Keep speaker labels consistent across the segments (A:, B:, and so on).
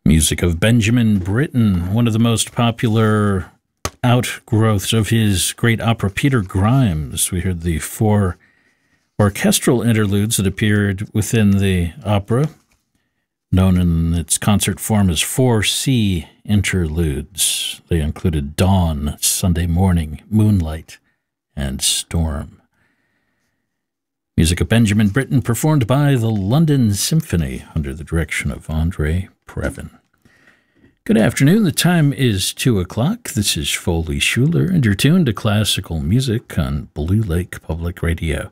A: Music of Benjamin Britten, one of the most popular outgrowths of his great opera Peter Grimes. We heard the 4 orchestral interludes that appeared within the opera, known in its concert form as 4C interludes. They included Dawn, Sunday Morning, Moonlight, and Storm. Music of Benjamin Britten performed by the London Symphony under the direction of Andre Previn. Good afternoon. The time is 2 o'clock. This is Foley Schuler, and you're tuned to classical music on Blue Lake Public Radio.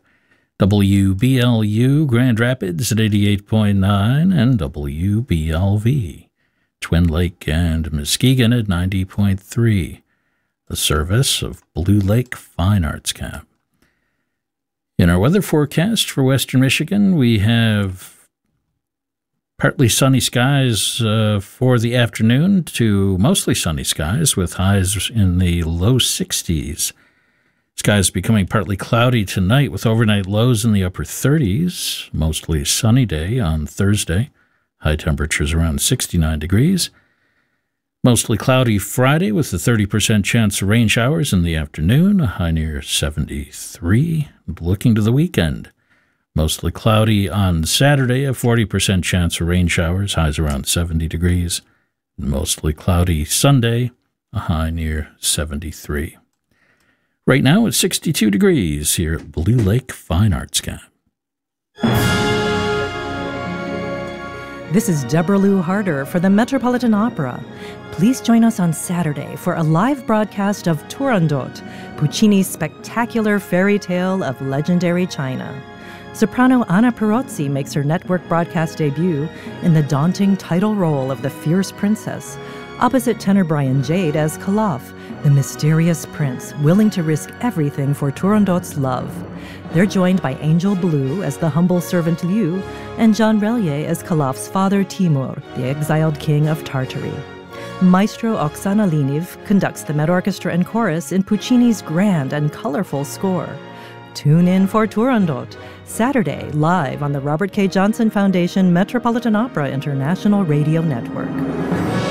A: WBLU Grand Rapids at 88.9 and WBLV Twin Lake and Muskegon at 90.3. The service of Blue Lake Fine Arts Camp. In our weather forecast for western Michigan, we have partly sunny skies for the afternoon to mostly sunny skies with highs in the low 60s. Skies becoming partly cloudy tonight with overnight lows in the upper 30s. Mostly sunny day on Thursday. High temperatures around 69 degrees. Mostly cloudy Friday with a 30% chance of rain showers in the afternoon. A high near 73. Looking to the weekend. Mostly cloudy on Saturday, a 40% chance of rain showers, highs around 70 degrees. Mostly cloudy Sunday, a high near 73. Right now it's 62 degrees here at Blue Lake Fine Arts Camp.
B: This is Deborah Lou Harder for the Metropolitan Opera. Please join us on Saturday for a live broadcast of Turandot, Puccini's spectacular fairy tale of legendary China. Soprano Anna Perozzi makes her network broadcast debut in the daunting title role of the fierce princess, opposite tenor Brian Jade as Kalaf, the mysterious prince willing to risk everything for Turandot's love. They're joined by Angel Blue as the humble servant Liu and Jean Relier as Kalaf's father Timur, the exiled king of Tartary. Maestro Oksana Liniv conducts the Met Orchestra and Chorus in Puccini's grand and colorful score. Tune in for Turandot, Saturday, live on the Robert K. Johnson Foundation Metropolitan Opera International Radio Network.